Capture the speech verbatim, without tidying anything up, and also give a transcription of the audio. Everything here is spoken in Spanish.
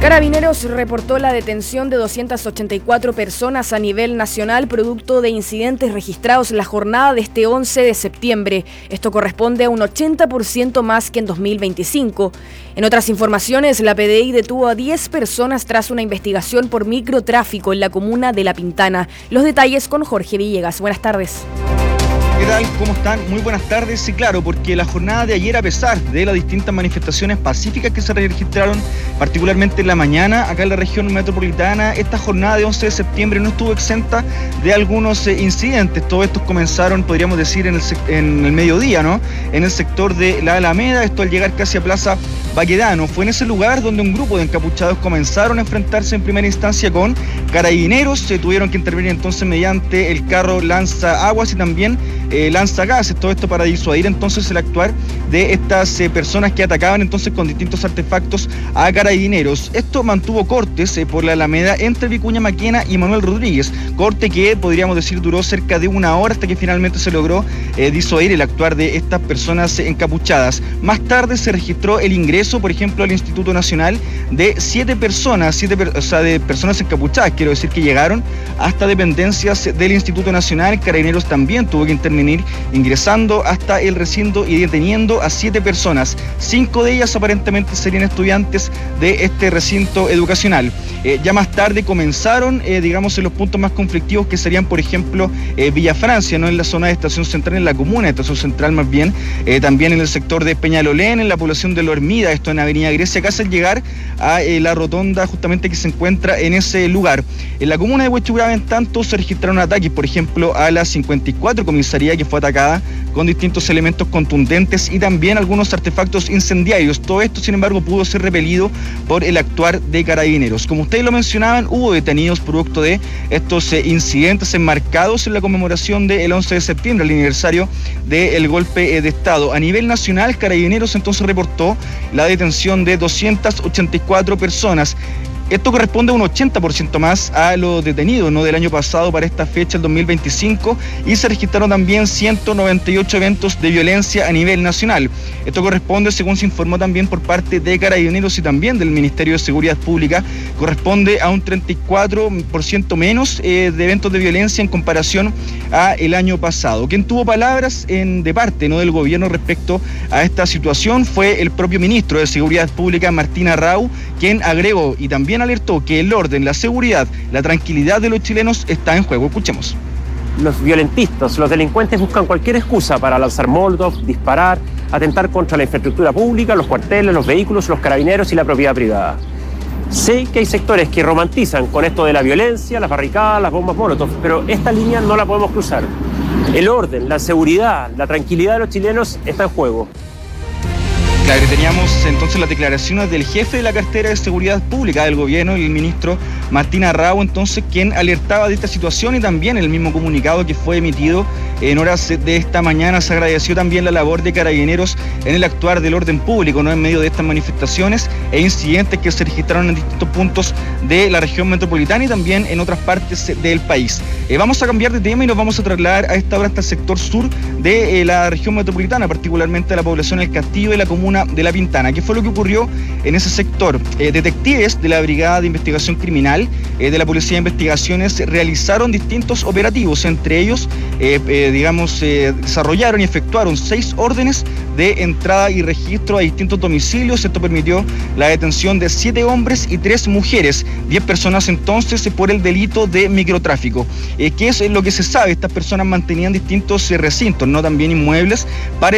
Carabineros reportó la detención de doscientas ochenta y cuatro personas a nivel nacional producto de incidentes registrados la jornada de este once de septiembre. Esto corresponde a un ochenta por ciento más que en dos mil veinticinco. En otras informaciones, la P D I detuvo a diez personas tras una investigación por microtráfico en la comuna de La Pintana. Los detalles con Jorge Villegas. Buenas tardes. ¿Qué tal? ¿Cómo están? Muy buenas tardes. Sí, claro, porque la jornada de ayer, a pesar de las distintas manifestaciones pacíficas que se registraron, particularmente en la mañana, acá en la región metropolitana, esta jornada de once de septiembre no estuvo exenta de algunos eh, incidentes. Todos estos comenzaron, podríamos decir, en el, en el mediodía, ¿no? En el sector de la Alameda, esto al llegar casi a Plaza Baquedano. Fue en ese lugar donde un grupo de encapuchados comenzaron a enfrentarse en primera instancia con carabineros. Se tuvieron que intervenir entonces mediante el carro lanza aguas y también Eh, lanza gases, todo esto para disuadir entonces el actuar de estas eh, personas que atacaban entonces con distintos artefactos a carabineros. Esto mantuvo cortes eh, por la Alameda entre Vicuña Maquena y Manuel Rodríguez, corte que podríamos decir duró cerca de una hora hasta que finalmente se logró eh, disuadir el actuar de estas personas eh, encapuchadas. Más tarde se registró el ingreso, por ejemplo, al Instituto Nacional de siete personas, siete per o sea, de personas encapuchadas, quiero decir que llegaron hasta dependencias del Instituto Nacional. Carabineros también tuvo que intervenir ingresando hasta el recinto y deteniendo a siete personas. Cinco de ellas aparentemente serían estudiantes de este recinto educacional. Eh, ya más tarde comenzaron, eh, digamos, en los puntos más conflictivos que serían, por ejemplo, eh, Villa Francia, no en la zona de Estación Central, en la comuna de Estación Central más bien, eh, también en el sector de Peñalolén, en la población de La Hormida, esto en Avenida Grecia, casi al llegar a eh, la rotonda justamente que se encuentra en ese lugar. En la comuna de Huechuraba, en tanto, se registraron ataques, por ejemplo, a la cincuenta y cuatro comisaría, que fue atacada con distintos elementos contundentes y también algunos artefactos incendiarios. Todo esto, sin embargo, pudo ser repelido por el actuar de carabineros. Como ustedes lo mencionaban, hubo detenidos producto de estos eh, incidentes enmarcados en la conmemoración del once de septiembre, el aniversario del golpe eh, de Estado. A nivel nacional, Carabineros entonces reportó la detención de doscientas ochenta y cuatro personas. Esto corresponde a un ochenta por ciento más a los detenidos, ¿no?, del año pasado para esta fecha, el dos mil veinticinco, y se registraron también ciento noventa y ocho eventos de violencia a nivel nacional. Esto corresponde, según se informó también por parte de Carabineros y también del Ministerio de Seguridad Pública, corresponde a un treinta y cuatro por ciento menos eh, de eventos de violencia en comparación a el año pasado. Quien tuvo palabras en, de parte, ¿no?, del gobierno respecto a esta situación fue el propio ministro de Seguridad Pública, Martín Arrau, quien agregó y también alertó que el orden, la seguridad, la tranquilidad de los chilenos está en juego. Escuchemos. Los violentistas, los delincuentes buscan cualquier excusa para lanzar molotov, disparar, atentar contra la infraestructura pública, los cuarteles, los vehículos, los carabineros y la propiedad privada. Sé que hay sectores que romantizan con esto de la violencia, las barricadas, las bombas molotov, pero esta línea no la podemos cruzar. El orden, la seguridad, la tranquilidad de los chilenos está en juego. Claro, teníamos entonces las declaraciones del jefe de la cartera de Seguridad Pública del gobierno, el ministro Martín Arrau, entonces, quien alertaba de esta situación, y también el mismo comunicado que fue emitido en horas de esta mañana se agradeció también la labor de Carabineros en el actuar del orden público, ¿no?, en medio de estas manifestaciones e incidentes que se registraron en distintos puntos de la región metropolitana y también en otras partes del país. Eh, vamos a cambiar de tema y nos vamos a trasladar a esta hora hasta el sector sur de eh, la región metropolitana, particularmente a la población del Castillo y la comuna de La Pintana. ¿Qué fue lo que ocurrió en ese sector? Eh, detectives de la Brigada de Investigación Criminal eh, de la Policía de Investigaciones realizaron distintos operativos, entre ellos, eh, eh, digamos, eh, desarrollaron y efectuaron seis órdenes de entrada y registro a distintos domicilios. Esto permitió la detención de siete hombres y tres mujeres, diez personas entonces por el delito de microtráfico. Eh, ¿Qué es lo que se sabe? Estas personas mantenían distintos eh, recintos, no también inmuebles, para